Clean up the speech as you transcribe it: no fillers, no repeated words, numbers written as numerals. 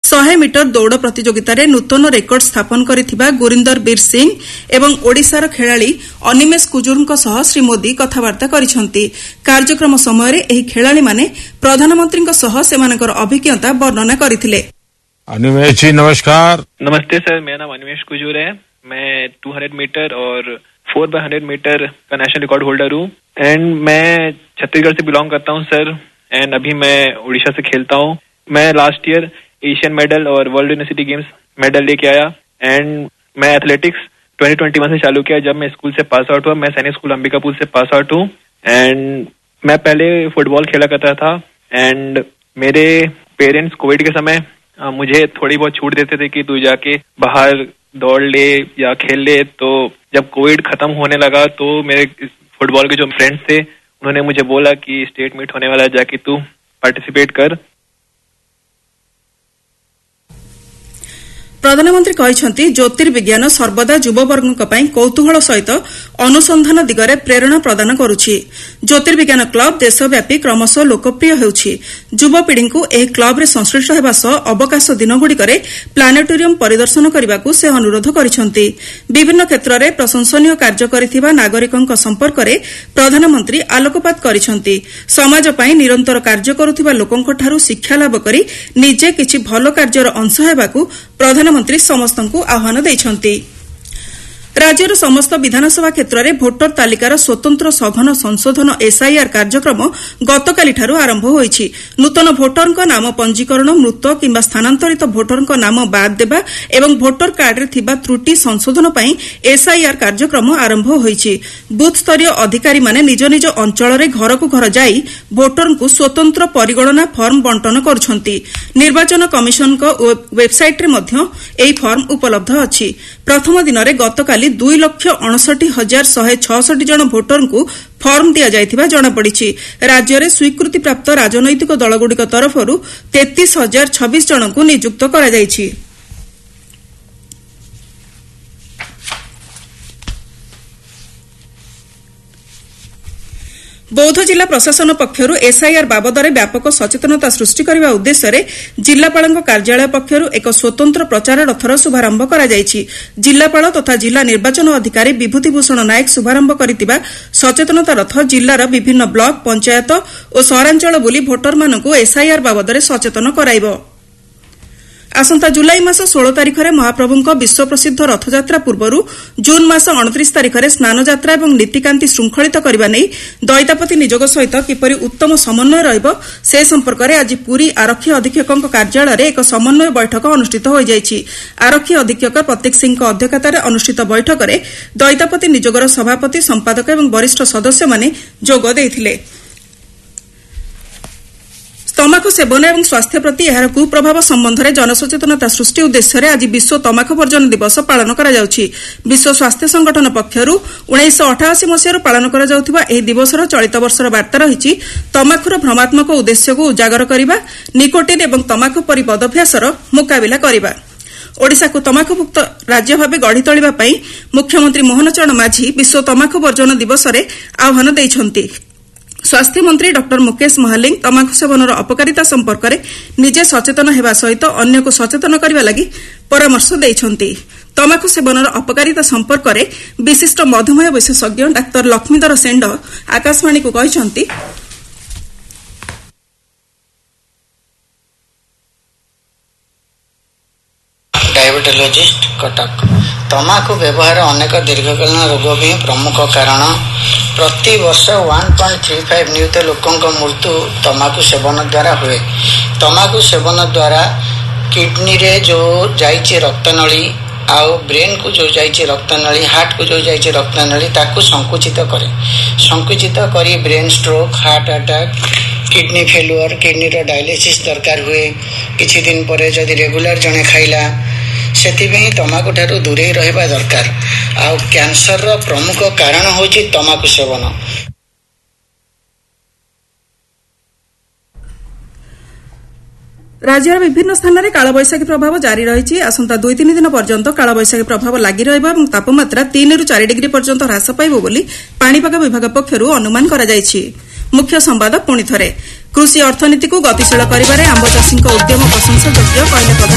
100 metre दौड़ प्रतियोगितार नूतन record स्थापन करथिबा गुरिंदर बीर सिंह एवं ओडिशार खेलाड़ी अनिमेश कुजुरଙ୍କ सह श्री मोदी कथबार्ता करिसंती। कार्यक्रम समय एही खेलाड़ी माने प्रधानमंत्रीଙ୍କ सह सेमानकर अभिज्ञता वर्णना करथिले। अनिमेश जी नमस्कार। नमस्ते सर, मेरा नाम अनिमेश कुजूर है। मैं 200 मीटर और 4x100 मीटर का नेशनल रिकॉर्ड होल्डर हूँ एंड मैं छत्तीसगढ़ से बिलोंग करता हूँ सर एंड अभी मैं उड़ीसा से खेलता हूँ। मैं लास्ट ईयर एशियन मेडल और वर्ल्ड यूनिवर्सिटी गेम्स मेडल लेके आया एंड मैं एथलेटिक्स 2021 से चालू किया जब मैं स्कूल से पास आउट हुआ। मैं सैनिक स्कूल अंबिकापुर से पास आउट हूँ एंड मैं पहले फुटबॉल खेला करता था एंड मेरे पेरेंट्स कोविड के समय मुझे थोड़ी बहुत छूट देते थे कि तू जाके बाहर दौड़ ले या खेल ले। तो जब कोविड खत्म होने लगा तो मेरे फुटबॉल के जो फ्रेंड्स थे उन्होंने मुझे बोला कि स्टेट मीट होने वाला है, जाके तू पार्टिसिपेट कर। प्रधानमंत्री कहते ज्योतिर्विज्ञान सर्वदा युववर्ग कौतूहल सहित अनुसंधान दिगरे प्रेरणा प्रदान करुछि। ज्योतिर्विज्ञान क्लब देशव्यापी क्रमशः लोकप्रिय हेउछि। युवपीढ़ी को एही क्लब रे संश्लिष्ट हेबा सह अवकाश दिनगुड़िकरे प्लानेटोरियम परिदर्शन करबाकू से अनुरोध करिसंती। विभिन्न क्षेत्र में प्रशंसनीय कार्य करिथिबा नागरिकଙ୍କ संपर्करे प्रधानमंत्री आलोकपात करिसंती। समाज पई निरंतर कार्य करुथिबा लोकंकठारु शिक्षा लाभ करी निजे किछि भलो कार्यर अंश हेबाकू प्रधानमंत्री समस्तଙ୍କୁ आह्वान ଦେଇଛନ୍ତି। राज्यर समस्त विधानसभा क्षेत्र में भोटर तालिकार स्वतंत्र सघन संशोधन एसआईआर कार्यक्रम गतकालीठारू आरंभ होईछि। नूतन भोटरଙ୍କ नाम पंजीकरण, मृत किंबा स्थानांतरित भोटरଙ୍କ नाम बाद देबा एवं भोटर कार्ड रे थिबा त्रुटि संशोधन पई एसआईआर कार्यक्रम आरंभ होईछि। बूथ स्तरीय अधिकारी माने निज निज अंचल रे घर को घर जाई भोटरଙ୍କୁ स्वतंत्र परिगणना फॉर्म बंटन करुछंती। निर्वाचन कमिशन को वेबसाइट रे मध्य एही फॉर्म उपलब्ध अछि। प्रथम दिन रे गतकाली 2,68,166 जन भोटर को फॉर्म दिया जायथिबा जणा पड़िछि। राज्य रे स्वीकृति प्राप्त राजनैतिक दलगुड़िक तरफरु 33,026 जन को नियुक्त करा जायछि। बौद्ध जिला प्रशासन पक्षर एसआईआर बाबदरे व्यापक सचेतनता सृष्टि करने उद्देश्य जिलापाल कार्यालय पक्षर एक स्वतंत्र प्रचार रथर शुभारंभ करा जायछि। जिलापाल तथा जिला निर्वाचन अधिकारी विभूतिभूषण नायक शुभारंभ करथिबा सचेतनता रथ जिलार विभिन्न ब्लॉक, पंचायत और सहरांचल बुली भोटर मानकु एसआईआर बाबदरे सचेतन कराइबो। आसंता जुलाई मास 16 तारिख में महाप्रभुଙ୍କ विश्व प्रसिद्ध रथयात्रा पूर्व जून मास 29 तारिख में स्नान यात्रा और नीतिकांति श्रृंखलित करने नहीं दैतापति निजोग सहित किपरि उत्तम समन्वय रहिबो से संपर्क में आज पुरी आरक्षी अधीक्षक कार्यालय में एक समन्वय बैठक अनुष्ठित हो जायछि। आरक्षी अधीक्षक प्रतीक सिंह अध्यक्षतार अनुष्ठित बैठक में दैतापति निजोगर सभापति, संपादक और वरिष्ठ सदस्य माने जोग देथिले। तमाकू सेवन और स्वास्थ्य प्रति एहार कुप्रभाव संबंध में जनसचेतनता सृष्टि उद्देश्य आज विश्व तमाकू वर्जन दिवस पालन करा जाउछि। विश्व स्वास्थ्य संगठन पक्षरु 1988 मसीह पालन करा जाउथिबा एही दिवसर चलित वर्षर वार्ता रहिछि तमाकूर भ्रमात्मक उद्देश्य को उजागर करिबा, निकोटिन एवं तमाकू परि बदअभ्यासर मुकाबिला करिबा। ओडिशा को तमाकू मुक्त राज्य भाव गढ़ी तोलिबा पई मुख्यमंत्री मोहन चरण माझी विश्व तमाकू वर्जन दिवस रे आह्वान दैछन्ति। स्वास्थ्य मंत्री डॉ मुकेश महालिंग तमाकू सेवनर अपकारिता संपर्क में निजे सचेतन हेबा सहित अन्य को सचेतन करबा लागि परामर्श दैछन्ति। तमाकू सेवनर अपकारिता संपर्क में विशिष्ट मधुमेह विशेषज्ञ डाक्तर लक्ष्मीधर सेंड आकाशवाणी को कहिसन्ति। डायबिटोलॉजिस्ट कटक। तमाकू व्यवहार अनेक दीर्घकालीन रोग भी प्रमुख कारण। प्रति वर्ष 1.35 नियुत लोकों मृत्यु तमाकू सेवन द्वारा हुए। तमाकू सेवन द्वारा किडनी रे जो जाइए रक्तनली आउ ब्रेन को जो जाइए रक्तनली, हार्ट को जो जाइए रक्तनली ताकू संकुचित करे। संकुचित करी brain stroke, heart attack, kidney failure, kidney रो डायलिसिस दरकार हुए। किछि दिन पर जदि रेगुलर जने खाइला सेथिबेई तमाकू ठारू दूरे रहबा दरकार। आउ कैंसर रो प्रमुख कारण होची तमाकू सेवन। राज्यर विभिन्न स्थान में कालबैशाखी प्रभाव जारी रही। आसंता 2-3 दिन पर्यंत कालबैशाखी प्रभाव लगी रहिबा और तापमात्रा 3 ରୁ 4 डिग्री पर्यंत ह्रास पाइब बोली पाणीपाग विभाग पक्षरु अनुमान करा जायछि। मुख्य संवाद पुणी थरे। कृषि अर्थनीति को गतिशील करिबारे आंब चाषीଙ୍କ उद्यम प्रशंसायोग्य कहले